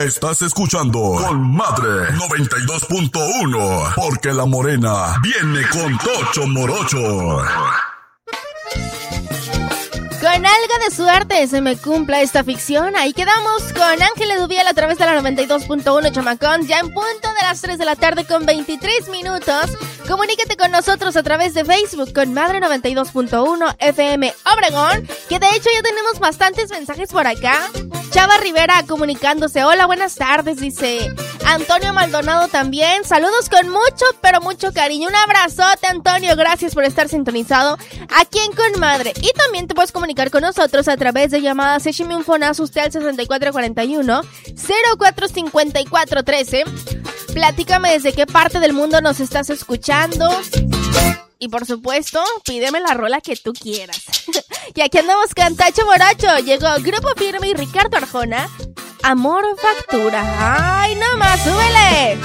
Estás escuchando Con Madre 92.1, porque la morena viene con Tocho Morocho. Con algo de suerte se me cumpla esta ficción. Ahí quedamos con Ángel Eduviel a través de la 92.1 Chamacón. Ya en punto de las 3 de la tarde con 23 minutos. Comunícate con nosotros a través de Facebook con Madre 92.1 FM Obregón. Que de hecho ya tenemos bastantes mensajes por acá. Chava Rivera comunicándose. Hola, buenas tardes, dice Antonio Maldonado también. Saludos con mucho, pero mucho cariño. Un abrazote, Antonio. Gracias por estar sintonizado aquí en Con Madre. Y también te puedes comunicar con nosotros a través de llamadas. Écheme un fonazo usted al 6441-045413. Platícame desde qué parte del mundo nos estás escuchando. Y por supuesto, pídeme la rola que tú quieras. Y aquí andamos con Tocho Morocho. Llegó Grupo Firme y Ricardo Arjona. Amor Factura. ¡Ay, no más! ¡Súbele!